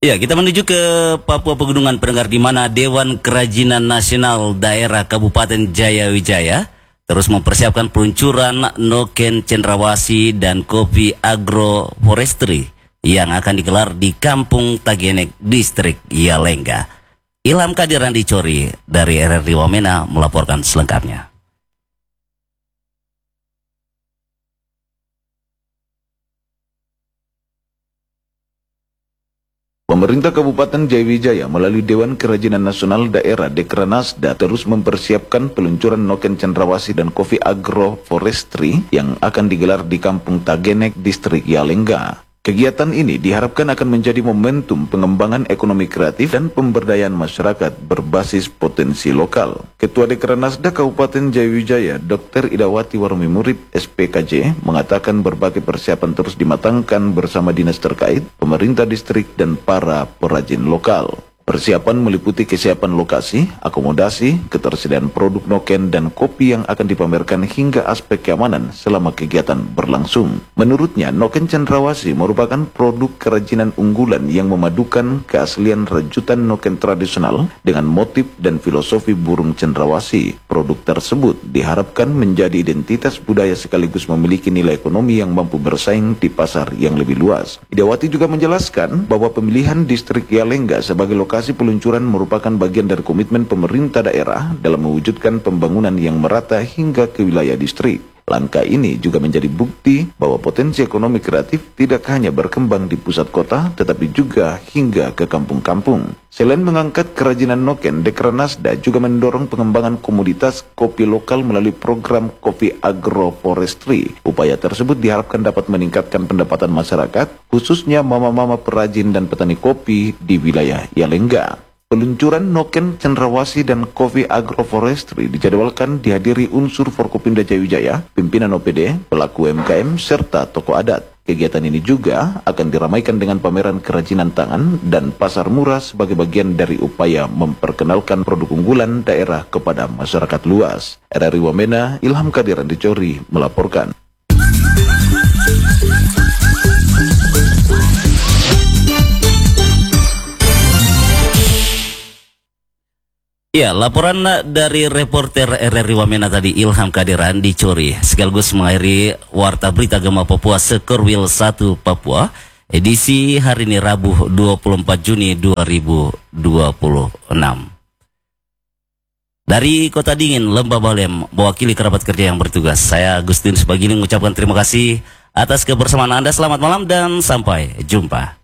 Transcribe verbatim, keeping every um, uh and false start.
Ya, kita menuju ke Papua Pegunungan pendengar, di mana Dewan Kerajinan Nasional Daerah Kabupaten Jayawijaya terus mempersiapkan peluncuran Noken Cendrawasih dan Kopi Agroforestry yang akan digelar di Kampung Tagenek, Distrik Yalengga. Ilham Kadiran Dicori dari R R I Wamena melaporkan selengkapnya. Pemerintah Kabupaten Jayawijaya melalui Dewan Kerajinan Nasional Daerah Dekranasda terus mempersiapkan peluncuran Noken Cendrawasih dan Kopi Agroforestry yang akan digelar di Kampung Tagenek, Distrik Yalengga. Kegiatan ini diharapkan akan menjadi momentum pengembangan ekonomi kreatif dan pemberdayaan masyarakat berbasis potensi lokal. Ketua Dekranasda Kabupaten Jayawijaya, Dokter Idawati Warumi Murid, S P K J, mengatakan berbagai persiapan terus dimatangkan bersama dinas terkait, pemerintah distrik, dan para perajin lokal. Persiapan meliputi kesiapan lokasi, akomodasi, ketersediaan produk noken dan kopi yang akan dipamerkan hingga aspek keamanan selama kegiatan berlangsung. Menurutnya, Noken Cendrawasih merupakan produk kerajinan unggulan yang memadukan keaslian rajutan noken tradisional dengan motif dan filosofi burung cendrawasih. Produk tersebut diharapkan menjadi identitas budaya sekaligus memiliki nilai ekonomi yang mampu bersaing di pasar yang lebih luas. Idawati juga menjelaskan bahwa pemilihan distrik Yalengga sebagai lokasi Lokasi peluncuran merupakan bagian dari komitmen pemerintah daerah dalam mewujudkan pembangunan yang merata hingga ke wilayah distrik. Langkah ini juga menjadi bukti bahwa potensi ekonomi kreatif tidak hanya berkembang di pusat kota, tetapi juga hingga ke kampung-kampung. Selain mengangkat kerajinan noken, Dekranasda juga mendorong pengembangan komoditas kopi lokal melalui program Kopi Agroforestry. Upaya tersebut diharapkan dapat meningkatkan pendapatan masyarakat, khususnya mama-mama perajin dan petani kopi di wilayah Yalengga. Peluncuran Noken Cendrawasih dan Kopi Agroforestry dijadwalkan dihadiri unsur Forkopimda Jayawijaya, pimpinan O P D, pelaku U M K M, serta tokoh adat. Kegiatan ini juga akan diramaikan dengan pameran kerajinan tangan dan pasar murah sebagai bagian dari upaya memperkenalkan produk unggulan daerah kepada masyarakat luas. R R I Wamena, Ilham Kadiran Dicori melaporkan. Ya, laporan dari reporter R R I Wamena tadi, Ilham Kadiran Dicori, sekaligus mengakhiri Warta Berita Gema Papua Sekorwil satu Papua, edisi hari ini Rabu dua puluh empat Juni dua ribu dua puluh enam. Dari Kota Dingin, Lembah Baliem, mewakili kerabat kerja yang bertugas, saya Agustin Sebagini mengucapkan terima kasih atas kebersamaan Anda. Selamat malam dan sampai jumpa.